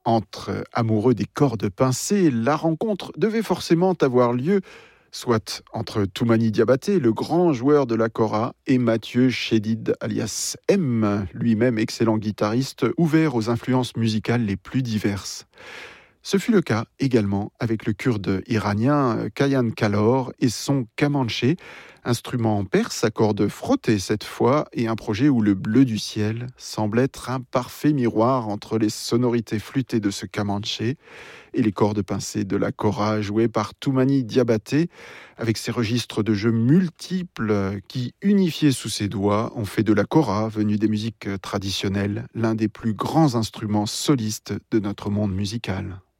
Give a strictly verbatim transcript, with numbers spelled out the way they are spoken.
Entre amoureux des cordes pincées, la rencontre devait forcément avoir lieu, soit entre Toumani Diabaté, le grand joueur de la kora, et Mathieu Chédid alias M, lui-même excellent guitariste, ouvert aux influences musicales les plus diverses. Ce fut le cas également avec le kurde iranien Kayan Kalor et son kamanché, instrument perse à cordes frottées cette fois, et un projet où le bleu du ciel semble être un parfait miroir entre les sonorités flûtées de ce kamanché et les cordes pincées de la kora jouée par Toumani Diabaté, avec ses registres de jeu multiples qui, unifiés sous ses doigts, ont fait de la kora, venue des musiques traditionnelles, l'un des plus grands instruments solistes de notre monde musical.